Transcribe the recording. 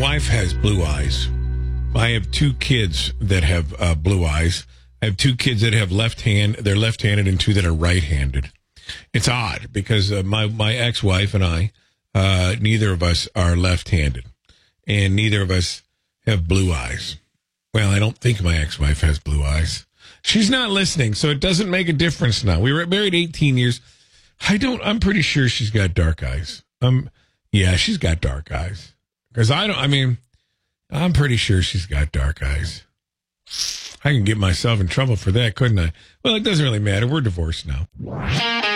wife has blue eyes. I have two kids that have blue eyes. I have two kids that have they're left-handed, and two that are right-handed. It's odd because my ex-wife and I, neither of us are left-handed, and neither of us have blue eyes. Well, I don't think my ex-wife has blue eyes. She's not listening, so it doesn't make a difference now. We were married 18 years. I'm pretty sure she's got dark eyes. Yeah, she's got dark eyes. Because I'm pretty sure she's got dark eyes. I can get myself in trouble for that, couldn't I? Well, it doesn't really matter. We're divorced now.